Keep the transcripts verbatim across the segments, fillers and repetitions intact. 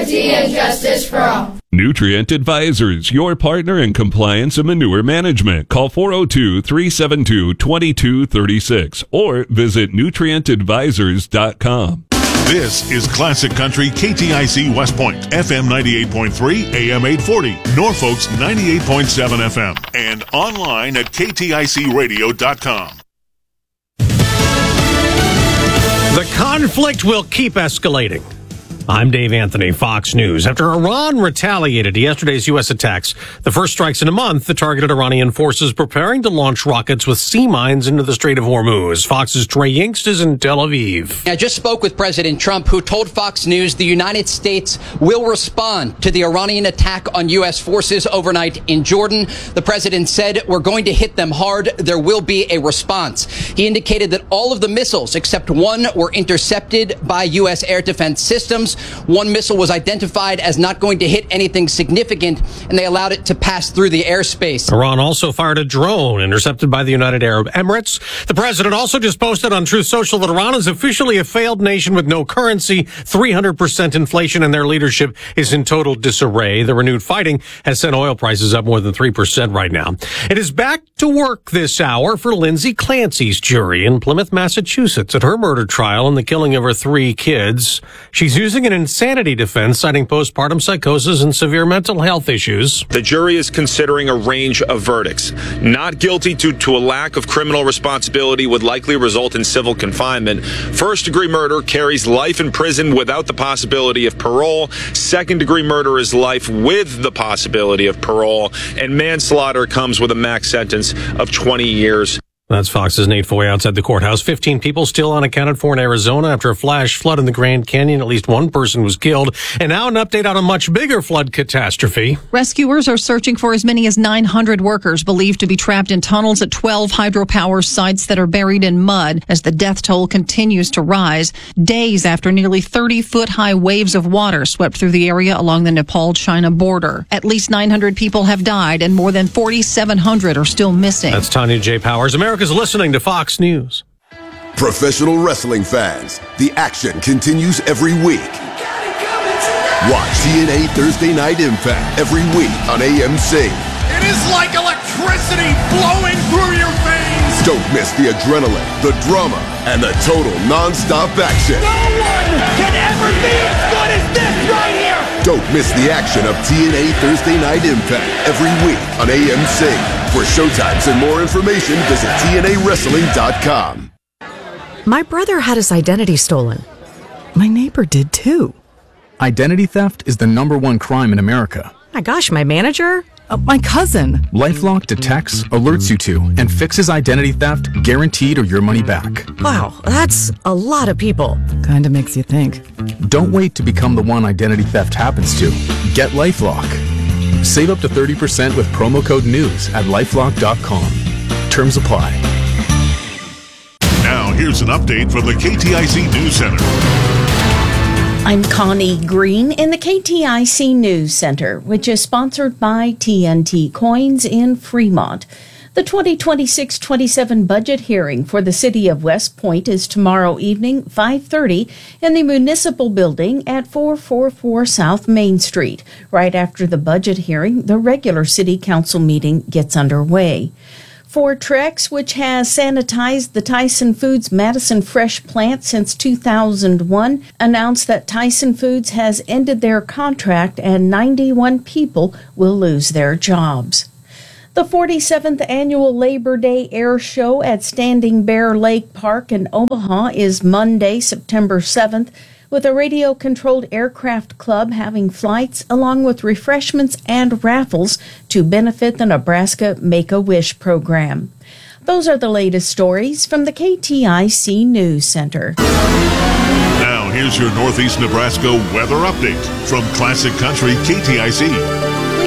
liberty, and justice for all. Nutrient Advisors, your partner in compliance and manure management. Call four oh two, three seven two, two two three six or visit nutrient advisors dot com. This is Classic Country K T I C West Point, F M ninety-eight point three, A M eight forty, Norfolk's ninety-eight point seven F M, and online at K T I C radio dot com. The conflict will keep escalating. I'm Dave Anthony, Fox News. After Iran retaliated to yesterday's U S attacks, the first strikes in a month, the targeted Iranian forces preparing to launch rockets with sea mines into the Strait of Hormuz. Fox's Trey Yingst is in Tel Aviv. I just spoke with President Trump, who told Fox News the United States will respond to the Iranian attack on U S forces overnight in Jordan. The president said, we're going to hit them hard. There will be a response. He indicated that all of the missiles, except one, were intercepted by U S air defense systems. One missile was identified as not going to hit anything significant, and they allowed it to pass through the airspace. Iran also fired a drone intercepted by the United Arab Emirates. The president also just posted on Truth Social that Iran is officially a failed nation with no currency, three hundred percent inflation, and their leadership is in total disarray. The renewed fighting has sent oil prices up more than three percent right now. It is back to work this hour for Lindsay Clancy's jury in Plymouth, Massachusetts at her murder trial and the killing of her three kids. She's using an insanity defense, citing postpartum psychosis and severe mental health issues. The jury is considering a range of verdicts. Not guilty due to a lack of criminal responsibility would likely result in civil confinement. First-degree murder carries life in prison without the possibility of parole. Second-degree murder is life with the possibility of parole. And manslaughter comes with a max sentence of twenty years. That's Fox's Nate Foy outside the courthouse. Fifteen people still unaccounted for in Arizona after a flash flood in the Grand Canyon. At least one person was killed. And now an update on a much bigger flood catastrophe. Rescuers are searching for as many as nine hundred workers believed to be trapped in tunnels at twelve hydropower sites that are buried in mud as the death toll continues to rise. Days after nearly thirty-foot-high waves of water swept through the area along the Nepal-China border. At least nine hundred people have died and more than forty-seven hundred are still missing. That's Tanya J. Powers. America's listening to Fox News. Professional wrestling fans, the action continues every week. Watch T N A Thursday Night Impact every week on A M C. It is like electricity blowing through your veins. Don't miss the adrenaline, the drama, and the total non-stop action. No one can ever be as good as this right here. Don't miss the action of T N A Thursday Night Impact every week on A M C. For showtimes and more information, visit T N A wrestling dot com. My brother had his identity stolen. My neighbor did too. Identity theft is the number one crime in America. My gosh, my manager? Uh, my cousin. LifeLock detects, alerts you to, and fixes identity theft, guaranteed or your money back. Wow, that's a lot of people. Kinda makes you think. Don't wait to become the one identity theft happens to. Get LifeLock. Save up to thirty percent with promo code NEWS at lifelock dot com. Terms apply. Now, here's an update from the K T I C News Center. I'm Connie Green in the K T I C News Center, which is sponsored by T N T Coins in Fremont. The twenty twenty-six twenty-seven budget hearing for the city of West Point is tomorrow evening, five thirty, in the Municipal Building at four forty-four South Main Street. Right after the budget hearing, the regular city council meeting gets underway. Fortrex, which has sanitized the Tyson Foods Madison Fresh plant since two thousand one, announced that Tyson Foods has ended their contract and ninety-one people will lose their jobs. The forty-seventh Annual Labor Day Air Show at Standing Bear Lake Park in Omaha is Monday, September seventh, with a radio-controlled aircraft club having flights along with refreshments and raffles to benefit the Nebraska Make-A-Wish program. Those are the latest stories from the K T I C News Center. Now, here's your Northeast Nebraska weather update from Classic Country K T I C. We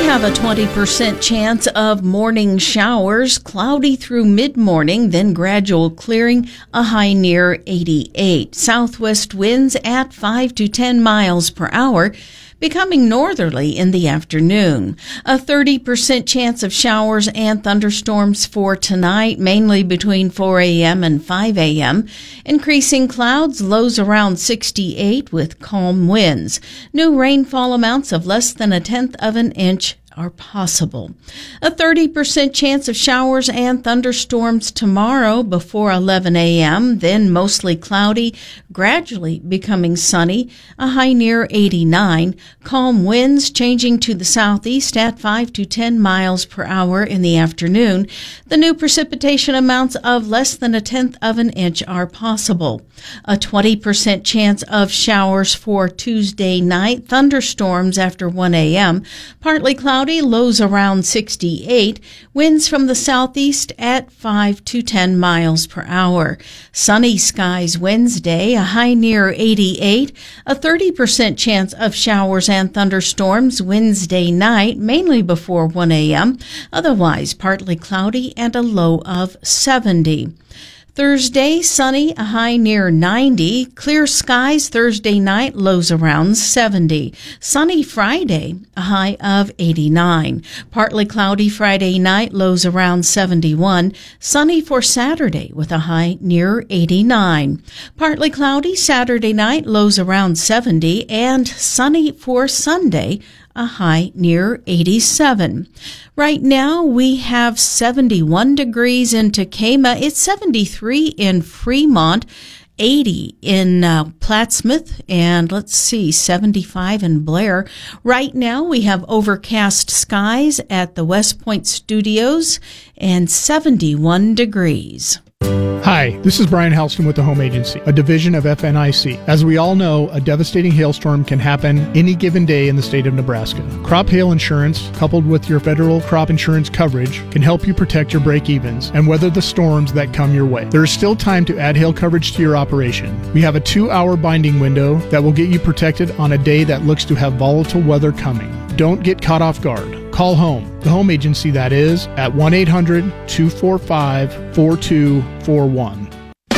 have a twenty percent chance of morning showers, cloudy through mid-morning, then gradual clearing, a high near eighty-eight. Southwest winds at five to ten miles per hour, becoming northerly in the afternoon. A thirty percent chance of showers and thunderstorms for tonight, mainly between four a.m. and five a.m. Increasing clouds, lows around sixty-eight with calm winds. New rainfall amounts of less than a tenth of an inch are possible. A thirty percent chance of showers and thunderstorms tomorrow before eleven a.m., then mostly cloudy, gradually becoming sunny, a high near eighty-nine. Calm winds changing to the southeast at five to ten miles per hour in the afternoon. The new precipitation amounts of less than a tenth of an inch are possible. A twenty percent chance of showers for Tuesday night, thunderstorms after one a.m., partly cloudy, lows around sixty-eight, winds from the southeast at five to ten miles per hour. Sunny skies Wednesday, a high near eighty-eight, a thirty percent chance of showers and thunderstorms Wednesday night, mainly before one a.m., otherwise partly cloudy and a low of seventy. Thursday, sunny, a high near ninety. Clear skies Thursday night, lows around seventy. Sunny Friday, a high of eighty-nine. Partly cloudy Friday night, lows around seventy-one. Sunny for Saturday with a high near eighty-nine. Partly cloudy Saturday night, lows around seventy. And sunny for Sunday, a high near eighty-seven. Right now, we have seventy-one degrees in Tekamah. It's seventy-three in Fremont, eighty in uh, Plattsmouth, and let's see, seventy-five in Blair. Right now, we have overcast skies at the West Point Studios and seventy-one degrees. Hi, this is Brian Halston with the Home Agency, a division of F N I C. As we all know, a devastating hailstorm can happen any given day in the state of Nebraska. Crop hail insurance, coupled with your federal crop insurance coverage, can help you protect your break-evens and weather the storms that come your way. There is still time to add hail coverage to your operation. We have a two-hour binding window that will get you protected on a day that looks to have volatile weather coming. Don't get caught off guard. Call home, the Home Agency that is, at one eight hundred two four five four two four one.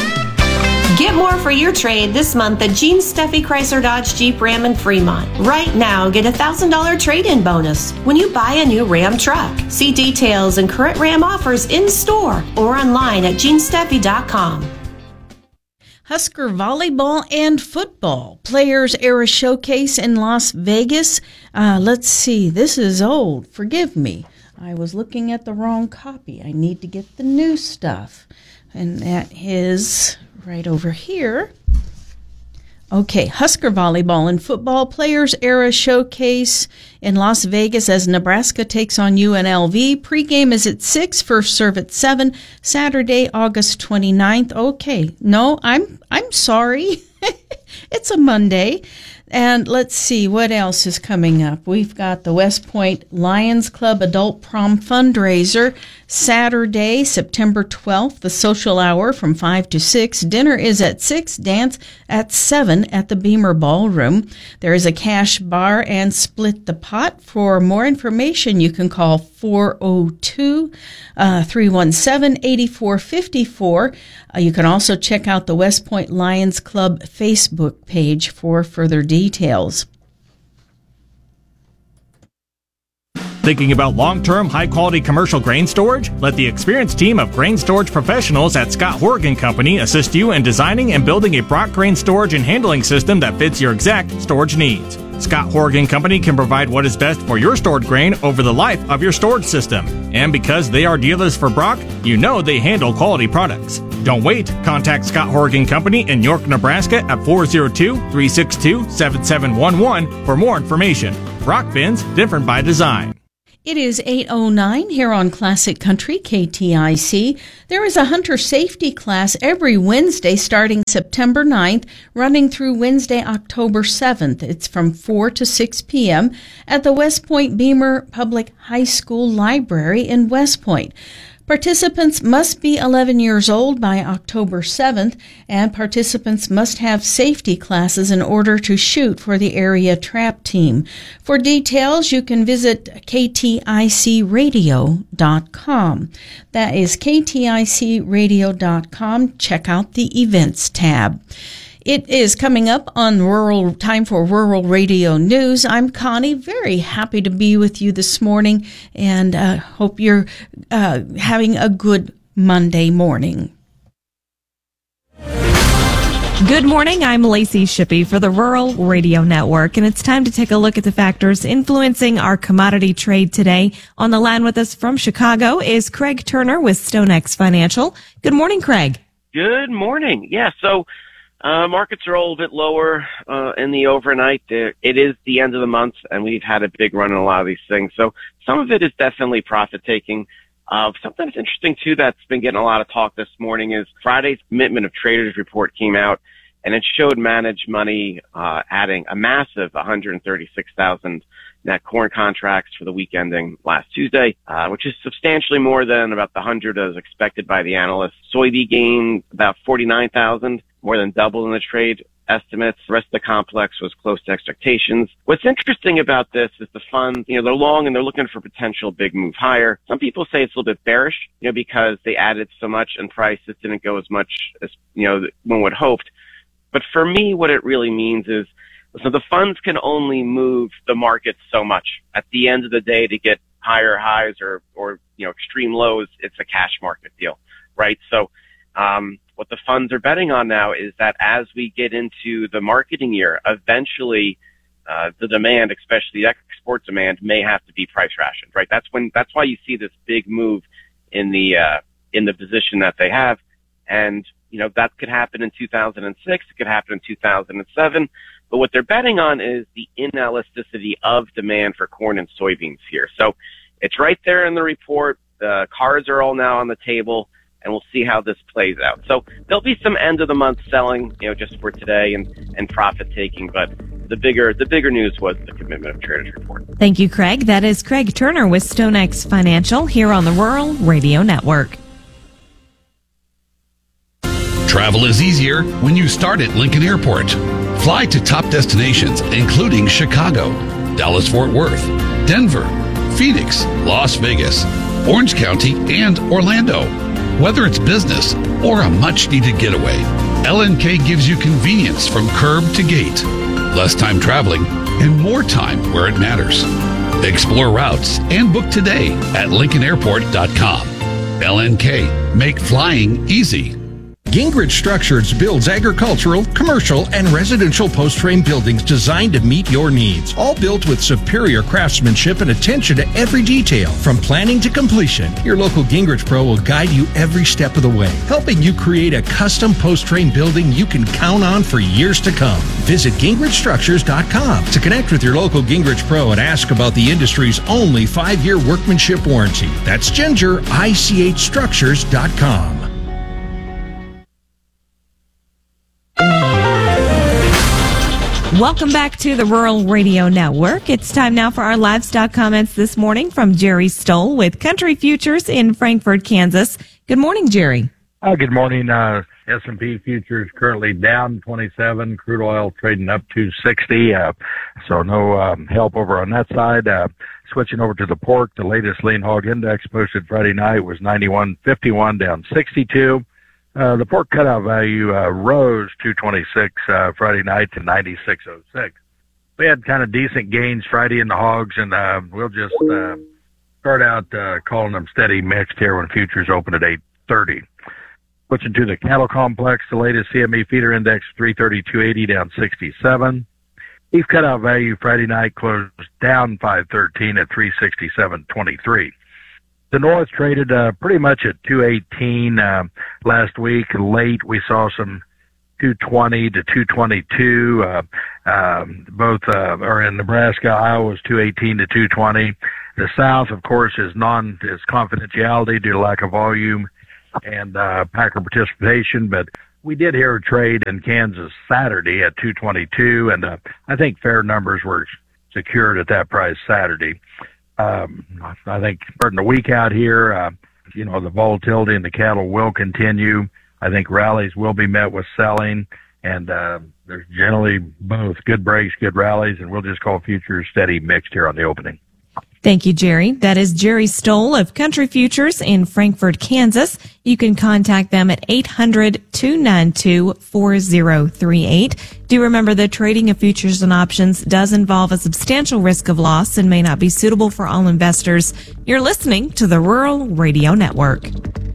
Get more for your trade this month at Gene Steffi Chrysler Dodge Jeep Ram in Fremont. Right now, get a one thousand dollars trade-in bonus when you buy a new Ram truck. See details and current Ram offers in-store or online at gene steffi dot com. Husker volleyball and football Players Era Showcase in Las Vegas. Uh, let's see, this is old. Forgive me. I was looking at the wrong copy. I need to get the new stuff. And that is right over here. Okay, Husker volleyball and football Players Era Showcase in Las Vegas as Nebraska takes on U N L V. Pregame is at six, first serve at seven, Saturday, August twenty-ninth. Okay, no, I'm I'm sorry. It's a Monday. And let's see, what else is coming up? We've got the West Point Lions Club Adult Prom Fundraiser, Saturday, September twelfth, the social hour from five to six. Dinner is at six, dance at seven at the Beamer Ballroom. There is a cash bar and split the pot. For more information, you can call four oh two, three one seven, eight four five four. Uh, you can also check out the West Point Lions Club Facebook page for further details. Thinking about long-term, high-quality commercial grain storage? Let the experienced team of grain storage professionals at Scott Horgan Company assist you in designing and building a Brock grain storage and handling system that fits your exact storage needs. Scott Horgan Company can provide what is best for your stored grain over the life of your storage system. And because they are dealers for Brock, you know they handle quality products. Don't wait. Contact Scott Horgan Company in York, Nebraska at four oh two, three six two, seven seven one one for more information. Brock bins, different by design. It is eight oh nine here on Classic Country, K T I C. There is a hunter safety class every Wednesday starting September ninth, running through Wednesday, October seventh. It's from four to six p.m. at the West Point Beamer Public High School Library in West Point. Participants must be eleven years old by October seventh, and participants must have safety classes in order to shoot for the area trap team. For details, you can visit K T I C radio dot com. That is K T I C radio dot com. Check out the events tab. It is coming up on Rural Time for Rural Radio News. I'm Connie, very happy to be with you this morning, and uh, hope you're uh, having a good Monday morning. Good morning, I'm Lacey Shippey for the Rural Radio Network, and it's time to take a look at the factors influencing our commodity trade today. On the line with us from Chicago is Craig Turner with StoneX Financial. Good morning, Craig. Good morning. Yeah, so Uh, markets are a little bit lower uh, in the overnight. There, it is the end of the month, and we've had a big run in a lot of these things. So some of it is definitely profit-taking. Uh, something that's interesting, too, that's been getting a lot of talk this morning is Friday's Commitment of Traders report came out, and it showed managed money uh, adding a massive one hundred thirty-six thousand net corn contracts for the week ending last Tuesday, uh, which is substantially more than about the one hundred as expected by the analysts. Soybean gained about forty-nine thousand, more than double in the trade estimates. The rest of the complex was close to expectations. What's interesting about this is the funds, you know, they're long and they're looking for potential big move higher. Some people say it's a little bit bearish, you know, because they added so much and prices didn't go as much as, you know, one would hoped. But for me, what it really means is, so the funds can only move the market so much. At the end of the day, to get higher highs or, or, you know, extreme lows, it's a cash market deal, right? So, um, what the funds are betting on now is that as we get into the marketing year, eventually, uh, the demand, especially the export demand, may have to be price rationed, right? That's when, that's why you see this big move in the, uh, in the position that they have. And, you know, that could happen in two thousand six. It could happen in two thousand seven. But what they're betting on is the inelasticity of demand for corn and soybeans here. So it's right there in the report. The cards are all now on the table, and we'll see how this plays out. So there'll be some end of the month selling, you know, just for today and, and profit taking. But the bigger, the bigger news was the Commitment of Traders report. Thank you, Craig. That is Craig Turner with StoneX Financial here on the Rural Radio Network. Travel is easier when you start at Lincoln Airport. Fly to top destinations, including Chicago, Dallas-Fort Worth, Denver, Phoenix, Las Vegas, Orange County, and Orlando. Whether it's business or a much-needed getaway, L N K gives you convenience from curb to gate, less time traveling, and more time where it matters. Explore routes and book today at lincoln airport dot com. L N K, make flying easy. Gingrich Structures builds agricultural, commercial, and residential post-frame buildings designed to meet your needs. All built with superior craftsmanship and attention to every detail. From planning to completion, your local Gingrich Pro will guide you every step of the way, helping you create a custom post-frame building you can count on for years to come. Visit gingrich structures dot com to connect with your local Gingrich Pro and ask about the industry's only five-year workmanship warranty. That's ginger I C H structures dot com. Welcome back to the Rural Radio Network. It's time now for our livestock comments this morning from Jerry Stoll with Country Futures in Frankfort, Kansas. Good morning, Jerry. Uh, good morning. Uh, S and P futures currently down twenty-seven. Crude oil trading up to sixty. Uh, so no um, help over on that side. Uh, switching over to the pork, the latest lean hog index posted Friday night was ninety-one fifty-one, down sixty-two. Uh, the pork cutout value uh, rose two twenty-six uh, Friday night to ninety-six oh six. We had kind of decent gains Friday in the hogs, and uh, we'll just uh, start out uh, calling them steady mixed here when futures open at eight thirty. Switching to the cattle complex, the latest C M E feeder index three thirty-two eighty, down sixty-seven. Beef cutout value Friday night closed down five thirteen at three sixty-seven twenty-three. The North traded uh, pretty much at two eighteen uh, last week. Late, we saw some two twenty to two twenty-two. Uh, um, both uh, are in Nebraska. Iowa's two eighteen to two twenty. The South, of course, is non is confidentiality due to lack of volume and uh, packer participation. But we did hear a trade in Kansas Saturday at two twenty-two, and uh, I think fair numbers were secured at that price Saturday. Um, I think starting the week out here, uh, you know, the volatility in the cattle will continue. I think rallies will be met with selling, and uh, there's generally both good breaks, good rallies, and we'll just call futures steady mixed here on the opening. Thank you, Jerry. That is Jerry Stoll of Country Futures in Frankfort, Kansas. You can contact them at eight hundred, two nine two, four zero three eight. Do remember that trading of futures and options does involve a substantial risk of loss and may not be suitable for all investors. You're listening to the Rural Radio Network.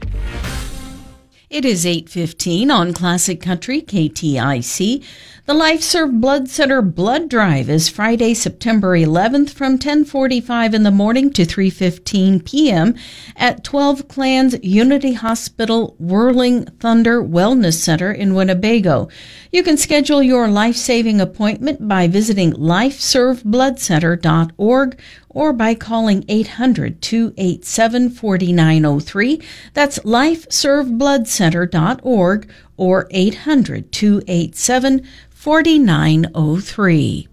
It is eight fifteen on Classic Country K T I C. The LifeServe Blood Center Blood Drive is Friday, September eleventh from ten forty-five in the morning to three fifteen p.m. at twelve Clans Unity Hospital Whirling Thunder Wellness Center in Winnebago. You can schedule your life-saving appointment by visiting life serve blood center dot org or by calling eight hundred, two eight seven, four nine zero three. That's life serve blood center dot org or eight hundred, two eight seven, four nine zero three.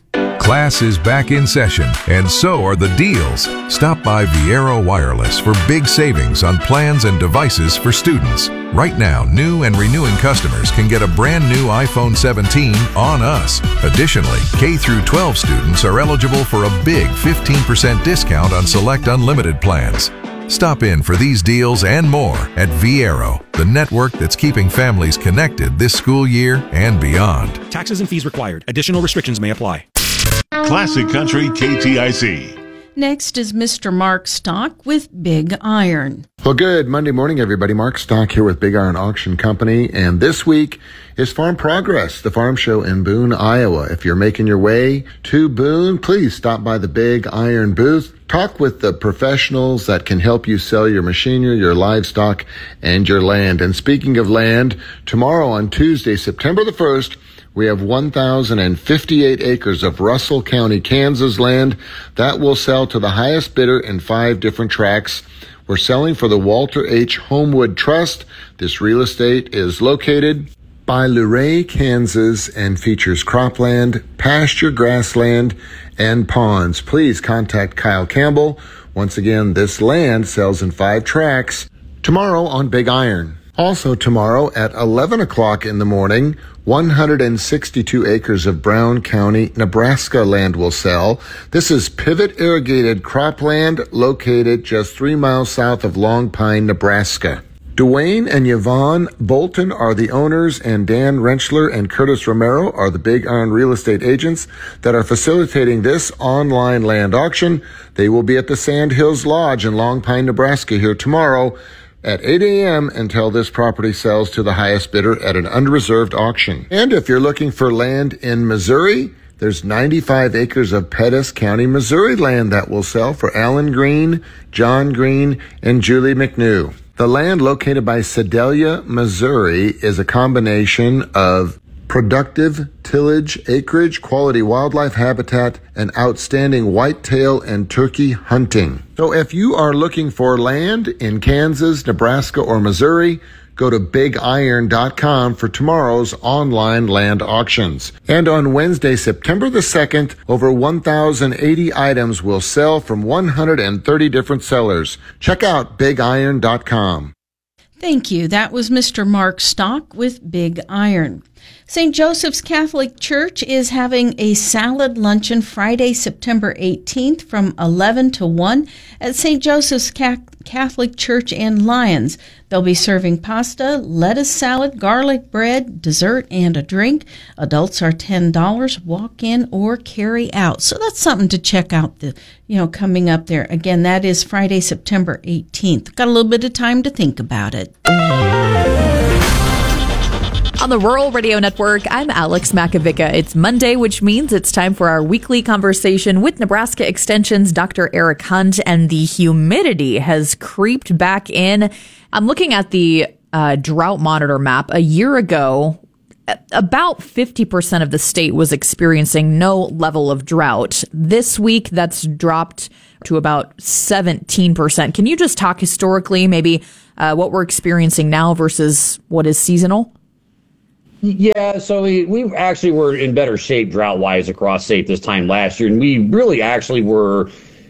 Class is back in session, and so are the deals. Stop by Viero Wireless for big savings on plans and devices for students. Right now, new and renewing customers can get a brand new iPhone seventeen on us. Additionally, K through twelve students are eligible for a big fifteen percent discount on select unlimited plans. Stop in for these deals and more at Viero, the network that's keeping families connected this school year and beyond. Taxes and fees required. Additional restrictions may apply. Classic Country K T I C. Next is Mister Mark Stock with Big Iron. Well, good Monday morning, everybody. Mark Stock here with Big Iron Auction Company. And this week is Farm Progress, the farm show in Boone, Iowa. If you're making your way to Boone, please stop by the Big Iron booth. Talk with the professionals that can help you sell your machinery, your livestock, and your land. And speaking of land, tomorrow on Tuesday, September the first, we have one thousand fifty-eight acres of Russell County, Kansas land that will sell to the highest bidder in five different tracts. We're selling for the Walter H. Homewood Trust. This real estate is located by Luray, Kansas, and features cropland, pasture, grassland, and ponds. Please contact Kyle Campbell. Once again, this land sells in five tracts tomorrow on Big Iron. Also tomorrow at eleven o'clock in the morning, one hundred sixty-two acres of Brown County, Nebraska land will sell. This is pivot irrigated cropland located just three miles south of Long Pine, Nebraska. Dwayne and Yvonne Bolton are the owners, and Dan Rentschler and Curtis Romero are the Big Iron real estate agents that are facilitating this online land auction. They will be at the Sand Hills Lodge in Long Pine, Nebraska here tomorrow at eight a.m. until this property sells to the highest bidder at an unreserved auction. And if you're looking for land in Missouri, there's ninety-five acres of Pettis County, Missouri land that will sell for Alan Green, John Green, and Julie McNew. The land located by Sedalia, Missouri is a combination of productive tillage, acreage, quality wildlife habitat, and outstanding whitetail and turkey hunting. So if you are looking for land in Kansas, Nebraska, or Missouri, go to big iron dot com for tomorrow's online land auctions. And on Wednesday, September the second, over one thousand eighty items will sell from one hundred thirty different sellers. Check out big iron dot com. Thank you. That was Mister Mark Stock with Big Iron. Saint Joseph's Catholic Church is having a salad luncheon Friday, September eighteenth from eleven to one at Saint Joseph's Catholic Church in Lyons. They'll be serving pasta, lettuce salad, garlic bread, dessert, and a drink. Adults are ten dollars, walk in or carry out. So that's something to check out, the, you know, coming up there. Again, that is Friday, September eighteenth. Got a little bit of time to think about it. On the Rural Radio Network, I'm Alex Makovica. It's Monday, which means it's time for our weekly conversation with Nebraska Extension's Doctor Eric Hunt, and the humidity has creeped back in. I'm looking at the uh, drought monitor map. A year ago, about fifty percent of the state was experiencing no level of drought. This week, that's dropped to about seventeen percent. Can you just talk historically, maybe uh, what we're experiencing now versus what is seasonal? Yeah, so we, we actually were in better shape drought-wise across state this time last year, and we really actually were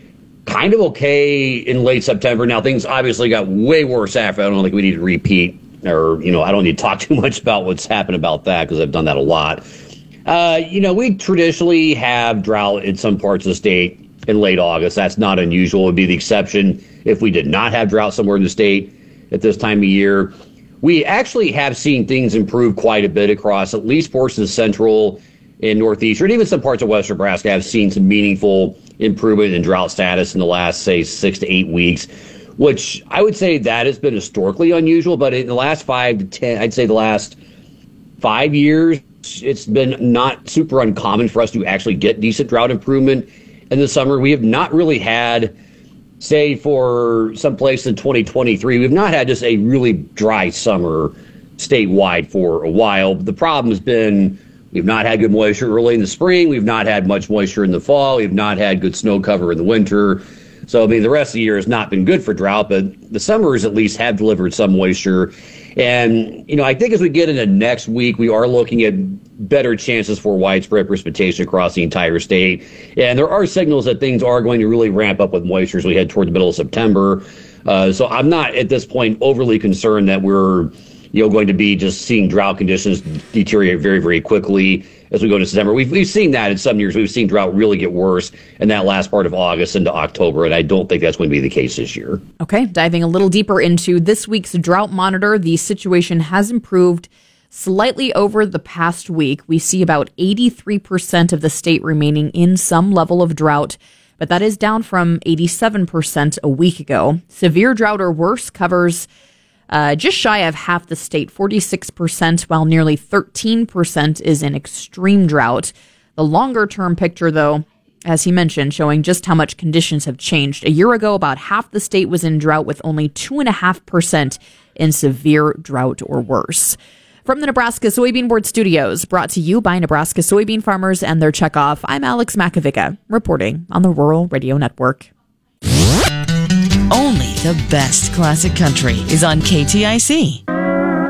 kind of okay in late September. Now, things obviously got way worse after. I don't think we need to repeat, or, you know, I don't need to talk too much about what's happened about that because I've done that a lot. Uh, you know, we traditionally have drought in some parts of the state in late August. That's not unusual. It would be the exception if we did not have drought somewhere in the state at this time of year. We actually have seen things improve quite a bit across at least portions of central and northeastern, and even some parts of western Nebraska have seen some meaningful improvement in drought status in the last, say, six to eight weeks, which I would say that has been historically unusual. But in the last five to ten, I'd say the last five years, it's been not super uncommon for us to actually get decent drought improvement in the summer. We have not really had, say, for some place in twenty twenty-three, we've not had just a really dry summer statewide for a while. The problem has been we've not had good moisture early in the spring. We've not had much moisture in the fall. We've not had good snow cover in the winter. So, I mean, the rest of the year has not been good for drought, but the summers at least have delivered some moisture. And, you know, I think as we get into next week, we are looking at better chances for widespread precipitation across the entire state. And there are signals that things are going to really ramp up with moisture as we head toward the middle of September. Uh, so I'm not at this point overly concerned that we're, you know, going to be just seeing drought conditions deteriorate very, very quickly as we go into September. We've, we've seen that in some years. We've seen drought really get worse in that last part of August into October, and I don't think that's going to be the case this year. Okay, diving a little deeper into this week's drought monitor, the situation has improved slightly over the past week. We see about eighty-three percent of the state remaining in some level of drought, but that is down from eighty-seven percent a week ago. Severe drought or worse covers Uh, just shy of half the state, forty-six percent, while nearly thirteen percent is in extreme drought. The longer-term picture, though, as he mentioned, showing just how much conditions have changed. A year ago, about half the state was in drought, with only two point five percent in severe drought or worse. From the Nebraska Soybean Board Studios, brought to you by Nebraska soybean farmers and their checkoff, I'm Alex Makovica, reporting on the Rural Radio Network. Only the best classic country is on K T I C.